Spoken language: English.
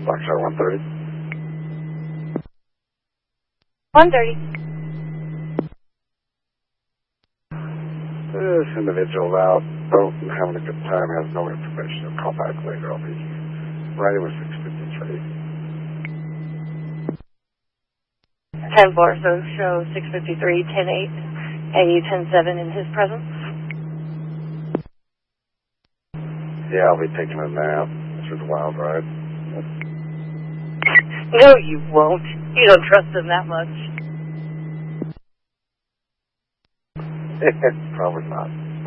Foxtrot 130. 130. This individual out, boat and having a good time, has no information. I'll call back later. I'll be riding with 653. 10-4, so show 653, 10-8, a 10-7 in his presence. Yeah, I'll be taking a nap. This was a wild ride. No, you won't. You don't trust him that much. Probably not.